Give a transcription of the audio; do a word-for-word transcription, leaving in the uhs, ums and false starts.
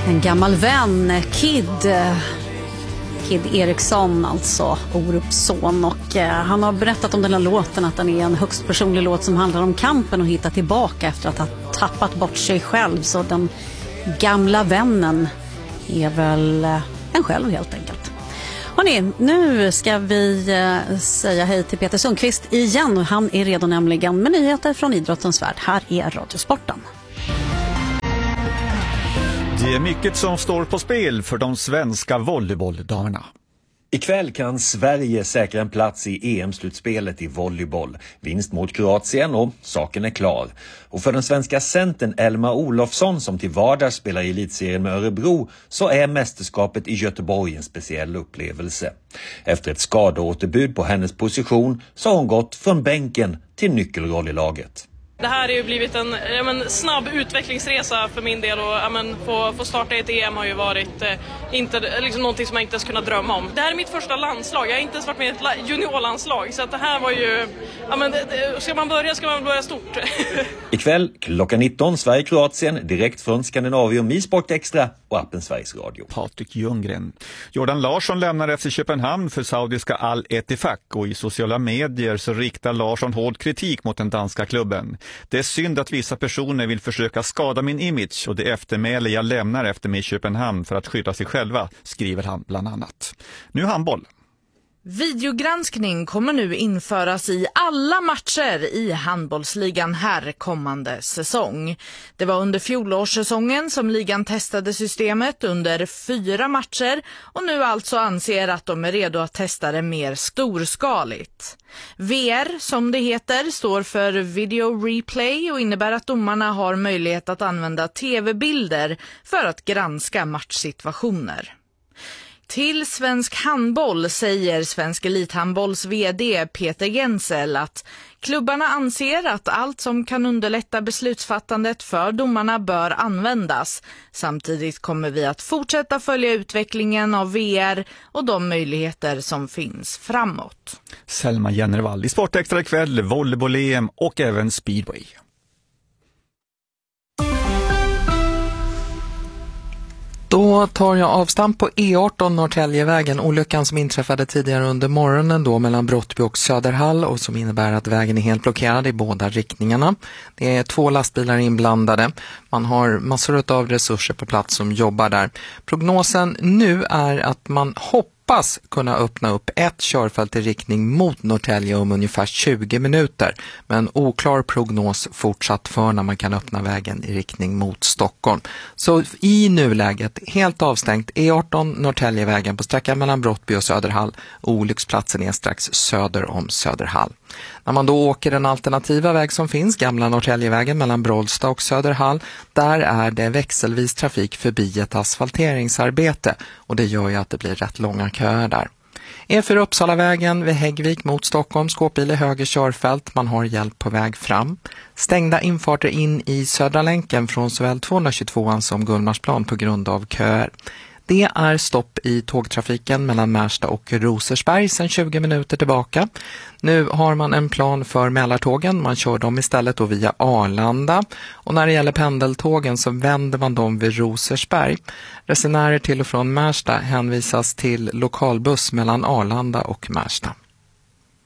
En gammal vän, Kid, Kid Eriksson, alltså Orups son. Och eh, han har berättat om den här låten, att den är en högst personlig låt som handlar om kampen och hitta tillbaka efter att ha tappat bort sig själv. Så den gamla vännen är väl eh, en själv helt enkelt. Hörrni, nu ska vi eh, säga hej till Peter Sundqvist igen. Han är redo nämligen med nyheter från idrottens värld. Här är Radiosporten. Det är mycket som står på spel för de svenska volleybolldamerna. Ikväll kan Sverige säkra en plats i E M-slutspelet i volleyboll. Vinst mot Kroatien och saken är klar. Och för den svenska centern Elma Olofsson, som till vardags spelar i elitserien med Örebro, så är mästerskapet i Göteborg en speciell upplevelse. Efter ett skadeåterbud på hennes position så har hon gått från bänken till nyckelroll i laget. Det här har ju blivit en ja, men, snabb utvecklingsresa för min del och ja, men, få, få starta ett E M har ju varit eh, inte, liksom, någonting som jag inte ens kunnat drömma om. Det här är mitt första landslag, jag har inte ens varit med i ett juniorlandslag, så att det här var ju, ja, men, det, det, ska man börja ska man börja stort. Ikväll klockan nitton, Sverige-Kroatien, direkt från Skandinavium i Sport Extra och appen Sveriges Radio. Patrik Ljunggren. Jordan Larsson lämnar efter Köpenhamn för saudiska Al-Ettifaq, och i sociala medier så riktar Larsson hård kritik mot den danska klubben. Det är synd att vissa personer vill försöka skada min image och det eftermäle jag lämnar efter mig i Köpenhamn för att skydda sig själva, skriver han bland annat. Nu handboll. Videogranskning kommer nu införas i alla matcher i handbollsligan här kommande säsong. Det var under fjolårssäsongen som ligan testade systemet under fyra matcher och nu alltså anser att de är redo att testa det mer storskaligt. V R, som det heter, står för Video Replay och innebär att domarna har möjlighet att använda tv-bilder för att granska matchsituationer. Till svensk handboll säger Svensk Elithandbolls vd Peter Gensel att klubbarna anser att allt som kan underlätta beslutsfattandet för domarna bör användas. Samtidigt kommer vi att fortsätta följa utvecklingen av V R och de möjligheter som finns framåt. Selma Jennervall i Sport Extra ikväll, volleyboll-E M och även speedway. Då tar jag avstamp på E arton Norrtäljevägen, olyckan som inträffade tidigare under morgonen då mellan Brottby och Söderhall och som innebär att vägen är helt blockerad i båda riktningarna. Det är två lastbilar inblandade. Man har massor av resurser på plats som jobbar där. Prognosen nu är att man hoppas hoppas kunna öppna upp ett körfält i riktning mot Norrtälje om ungefär tjugo minuter. Men oklar prognos fortsatt för när man kan öppna vägen i riktning mot Stockholm. Så i nuläget helt avstängt E arton Norrtäljevägen på sträckan mellan Brottby och Söderhall. Olycksplatsen är strax söder om Söderhall. När man då åker den alternativa väg som finns, gamla Norrtäljevägen mellan Brollsta och Söderhall, där är det växelvis trafik förbi ett asfalteringsarbete och det gör ju att det blir rätt långa köer där. E fyra Uppsalavägen vid Häggvik mot Stockholm, skåpbil i höger körfält, man har hjälp på väg fram. Stängda infarter in i Södra länken från såväl tvåhundratjugotvåan som Gullmarsplan på grund av köer. Det är stopp i tågtrafiken mellan Märsta och Rosersberg sedan tjugo minuter tillbaka. Nu har man en plan för Mälartågen. Man kör dem istället då via Arlanda. Och när det gäller pendeltågen så vänder man dem vid Rosersberg. Resenärer till och från Märsta hänvisas till lokalbuss mellan Arlanda och Märsta.